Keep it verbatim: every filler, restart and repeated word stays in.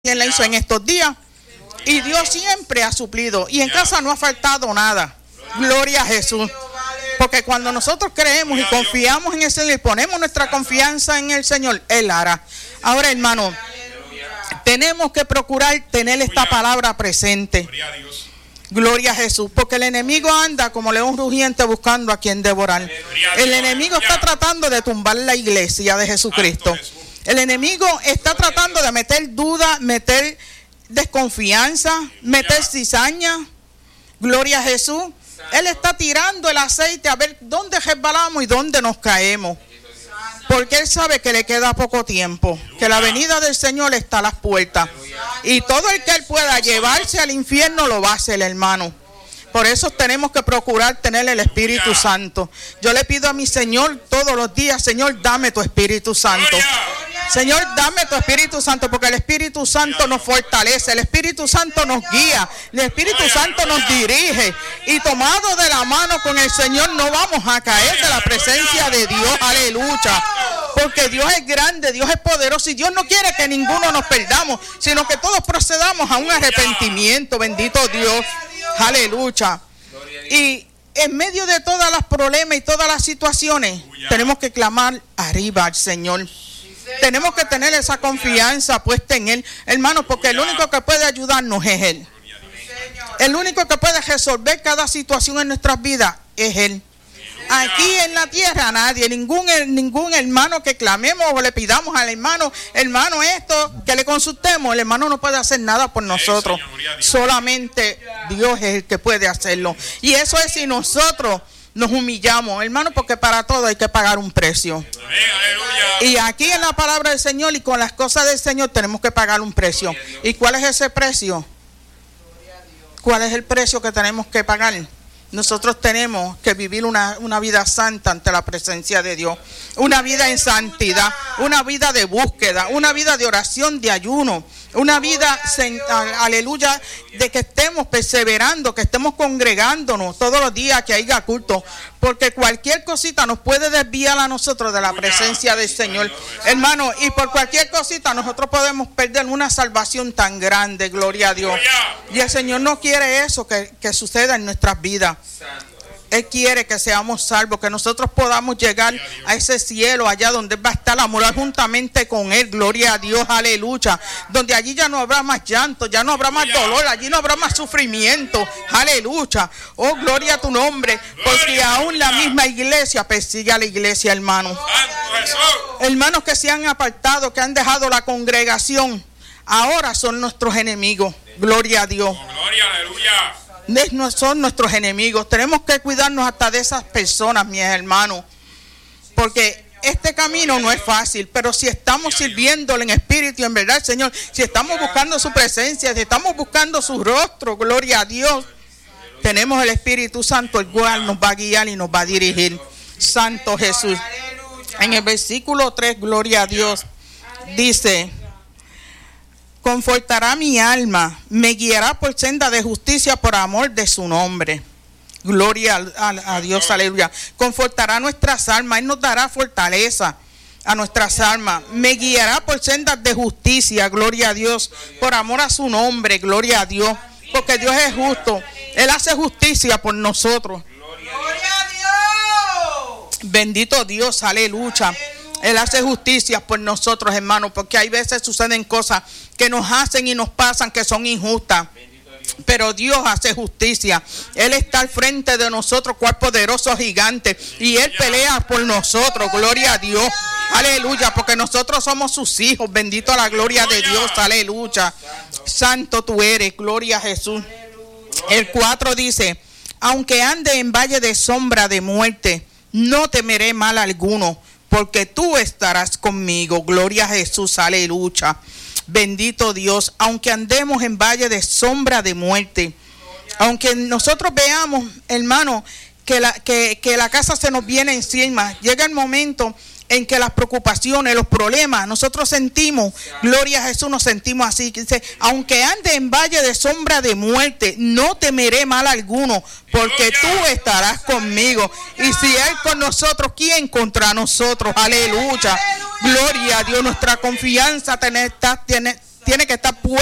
quien la hizo en estos días. Y Dios siempre ha suplido. Y en casa no ha faltado nada. Gloria a Jesús. Porque cuando nosotros creemos y confiamos en el Señor y ponemos nuestra confianza en el Señor, Él hará. Ahora, hermano, tenemos que procurar tener esta palabra presente. Gloria a Jesús, porque el enemigo anda como león rugiente buscando a quien devorar. El enemigo está tratando de tumbar la iglesia de Jesucristo. El enemigo está tratando de meter duda, meter desconfianza, meter cizaña. Gloria a Jesús. Él está tirando el aceite a ver dónde resbalamos y dónde nos caemos. Porque Él sabe que le queda poco tiempo, que la venida del Señor está a las puertas. Y todo el que Él pueda llevarse al infierno lo va a hacer, hermano. Por eso tenemos que procurar tener el Espíritu Santo. Yo le pido a mi Señor todos los días, Señor, dame tu Espíritu Santo. Señor, dame tu Espíritu Santo, porque el Espíritu Santo nos fortalece, el Espíritu Santo nos guía, el Espíritu Santo nos dirige. Y tomado de la mano con el Señor no vamos a caer de la presencia de Dios, aleluya. Porque Dios es grande, Dios es poderoso y Dios no quiere que ninguno nos perdamos, sino que todos procedamos a un arrepentimiento, bendito Dios, aleluya. Y en medio de todos los problemas y todas las situaciones, tenemos que clamar arriba al Señor. Tenemos que tener esa confianza puesta en Él, hermano, porque el único que puede ayudarnos es Él. El único que puede resolver cada situación en nuestras vidas es Él. Aquí en la tierra nadie, ningún, ningún hermano que clamemos o le pidamos al hermano, hermano esto, que le consultemos, el hermano no puede hacer nada por nosotros. Solamente Dios es el que puede hacerlo. Y eso es si nosotros nos humillamos, hermano, porque para todo hay que pagar un precio. Y aquí en la palabra del Señor y con las cosas del Señor tenemos que pagar un precio. ¿Y cuál es ese precio? ¿Cuál es el precio que tenemos que pagar? Nosotros tenemos que vivir una, una vida santa ante la presencia de Dios. Una vida en santidad, una vida de búsqueda, una vida de oración, de ayuno. Una vida, aleluya, de que estemos perseverando, que estemos congregándonos todos los días que haya culto. Porque cualquier cosita nos puede desviar a nosotros de la presencia del Señor. Hermano, y por cualquier cosita nosotros podemos perder una salvación tan grande, gloria a Dios. Y el Señor no quiere eso que, que suceda en nuestras vidas. Él quiere que seamos salvos, que nosotros podamos llegar a ese cielo, allá donde va a estar a morar juntamente con Él, gloria a Dios, aleluya. Donde allí ya no habrá más llanto, ya no habrá más dolor, allí no habrá más sufrimiento, aleluya. Oh, gloria a tu nombre, porque aún la misma iglesia persigue a la iglesia, hermano. Hermanos que se han apartado, que han dejado la congregación, ahora son nuestros enemigos, gloria a Dios. Gloria, aleluya. Son nuestros enemigos. Tenemos que cuidarnos hasta de esas personas, mis hermanos, porque este camino no es fácil, pero si estamos sirviéndole en espíritu y en verdad, Señor, si estamos buscando su presencia, si estamos buscando su rostro, gloria a Dios, tenemos el Espíritu Santo, el cual nos va a guiar y nos va a dirigir. Santo Jesús. En el versículo tres, gloria a Dios, dice: confortará mi alma, me guiará por senda de justicia por amor de su nombre. Gloria a, a, a Dios, aleluya. Confortará nuestras almas, Él nos dará fortaleza a nuestras almas. Me guiará por sendas de justicia, gloria a Dios, por amor a su nombre, gloria a Dios. Porque Dios es justo, Él hace justicia por nosotros. Gloria a Dios. Bendito Dios, aleluya. Él hace justicia por nosotros, hermanos, porque hay veces suceden cosas que nos hacen y nos pasan que son injustas. Pero Dios hace justicia. Él está al frente de nosotros, cual poderoso gigante, y Él pelea por nosotros, gloria a Dios, aleluya, porque nosotros somos sus hijos. Bendito a la gloria de Dios, aleluya. Santo tú eres, gloria a Jesús. El cuatro dice: aunque ande en valle de sombra de muerte, no temeré mal alguno, porque tú estarás conmigo. Gloria a Jesús, aleluya. Bendito Dios. Aunque andemos en valle de sombra de muerte, aunque nosotros veamos, hermano, que la, que, que la casa se nos viene encima, llega el momento en que las preocupaciones, los problemas, nosotros sentimos, gloria a Jesús, nos sentimos así. Dice: aunque ande en valle de sombra de muerte, no temeré mal alguno, porque tú estarás conmigo. Y si Él con nosotros, ¿quién contra nosotros? Aleluya. Gloria a Dios. Nuestra confianza está, tiene que estar puesta